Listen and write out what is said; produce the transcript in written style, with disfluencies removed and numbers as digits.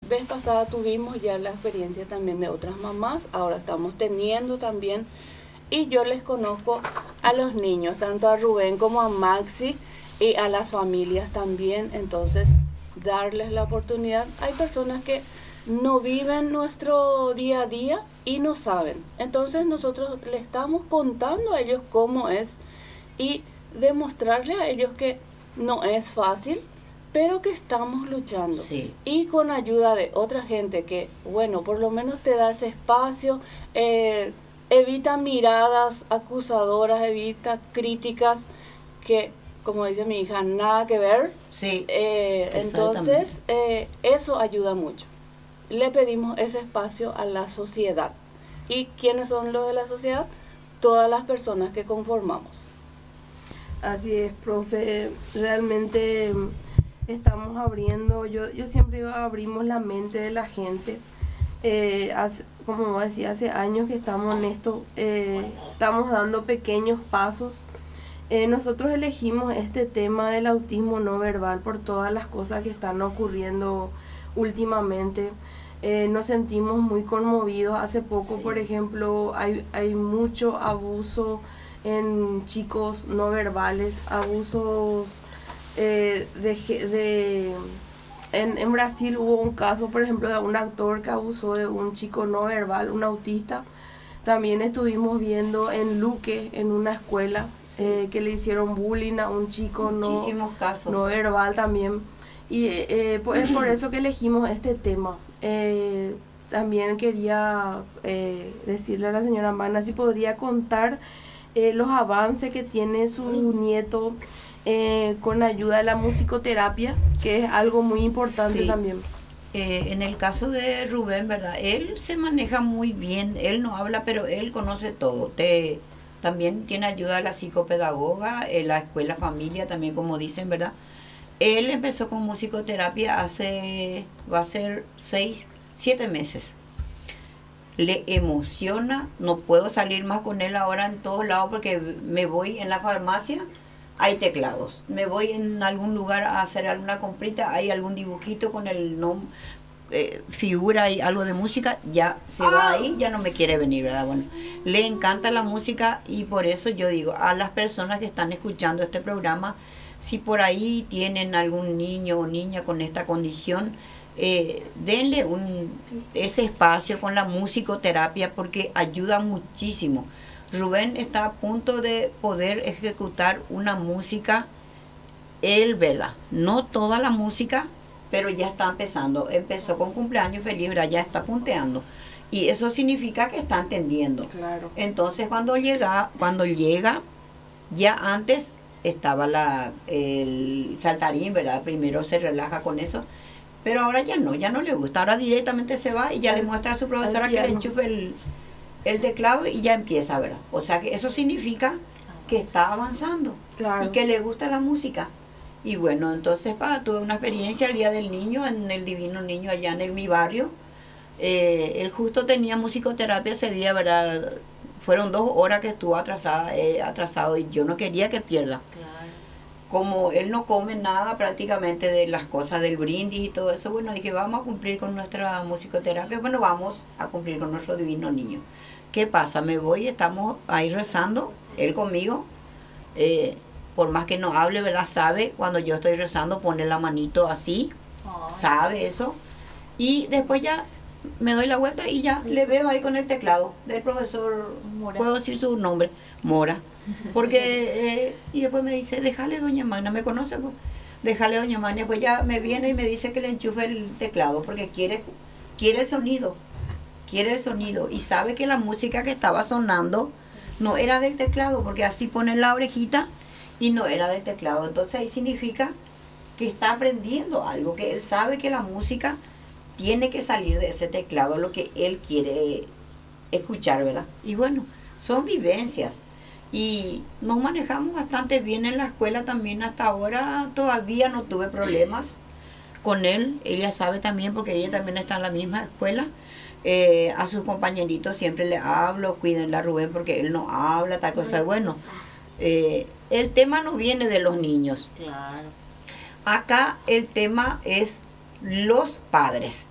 vez pasada tuvimos ya la experiencia también de otras mamás, ahora estamos teniendo también, y yo les conozco a los niños, tanto a Rubén como a Maxi, y a las familias también, entonces darles la oportunidad. Hay personas que no viven nuestro día a día y no saben, entonces nosotros le estamos contando a ellos cómo es y demostrarle a ellos que no es fácil, pero que estamos luchando. Sí. Y con ayuda de otra gente que, bueno, por lo menos te da ese espacio, evita miradas acusadoras, evita críticas que, como dice mi hija, nada que ver. Sí, Entonces, eso ayuda mucho. Le pedimos ese espacio a la sociedad. ¿Y quiénes son los de la sociedad? Todas las personas que conformamos. Así es, profe. Realmente estamos abriendo, yo siempre digo, abrimos la mente de la gente. Como vos decías, hace años que estamos en esto, estamos dando pequeños pasos. Nosotros elegimos este tema del autismo no verbal por todas las cosas que están ocurriendo últimamente. Nos sentimos muy conmovidos. Hace poco, por ejemplo, hay mucho abuso en chicos no verbales, abusos en Brasil hubo un caso, por ejemplo, de un actor que abusó de un chico no verbal, un autista. También estuvimos viendo en Luque, en una escuela, que le hicieron bullying a un chico no verbal también. Y pues es por eso que elegimos este tema. También quería decirle a la señora Mana si podría contar los avances que tiene su nieto con ayuda de la musicoterapia, que es algo muy importante también. En el caso de Rubén, ¿verdad? Él se maneja muy bien, él no habla, pero él conoce todo. También tiene ayuda de la psicopedagoga, la escuela familia también, como dicen, ¿verdad? Él empezó con musicoterapia va a ser 7 meses. Le emociona, no puedo salir más con él ahora en todos lados porque me voy en la farmacia, hay teclados. Me voy en algún lugar a hacer alguna comprita, hay algún dibujito con el nombre, figura y algo de música, ya se va ahí, ya no me quiere venir, ¿verdad? Bueno, le encanta la música y por eso yo digo a las personas que están escuchando este programa, si por ahí tienen algún niño o niña con esta condición, denle ese espacio con la musicoterapia porque ayuda muchísimo. Rubén está a punto de poder ejecutar una música, él, ¿verdad? No toda la música, pero ya está empezando. Empezó con Cumpleaños Feliz, ¿verdad? Ya está punteando. Y eso significa que está entendiendo. Claro. Entonces cuando llega, ya antes estaba el saltarín, ¿verdad? Primero se relaja con eso. Pero ahora ya no le gusta. Ahora directamente se va y ya le muestra a su profesora que le enchufe el teclado y ya empieza, ¿verdad? O sea que eso significa que está avanzando. Claro. Y que le gusta la música. Y bueno, entonces tuve una experiencia el Día del Niño, en el Divino Niño allá en mi barrio. Él justo tenía musicoterapia ese día, ¿verdad? Fueron 2 horas que estuvo atrasado y yo no quería que pierda. Claro. Como él no come nada prácticamente de las cosas del brindis y todo eso, bueno, dije, vamos a cumplir con nuestra musicoterapia, bueno, vamos a cumplir con nuestro Divino Niño. ¿Qué pasa? Me voy, estamos ahí rezando, él conmigo, por más que no hable, ¿verdad? Sabe, cuando yo estoy rezando, pone la manito así, sabe eso, y después ya me doy la vuelta y ya le veo ahí con el teclado del profesor, Mora. Puedo decir su nombre, Mora. Porque, y después me dice, déjale doña Magna, me conoce, pues, déjale doña Magna, pues ya me viene y me dice que le enchufe el teclado, porque quiere el sonido, y sabe que la música que estaba sonando no era del teclado, porque así pone la orejita y no era del teclado, entonces ahí significa que está aprendiendo algo, que él sabe que la música tiene que salir de ese teclado, lo que él quiere escuchar, ¿verdad? Y bueno, son vivencias. Y nos manejamos bastante bien en la escuela también hasta ahora, todavía no tuve problemas con él, ella sabe también porque ella también está en la misma escuela. A sus compañeritos siempre le hablo, cuídenla a Rubén porque él no habla, tal cosa. Bueno, el tema no viene de los niños. Claro. Acá el tema es los padres.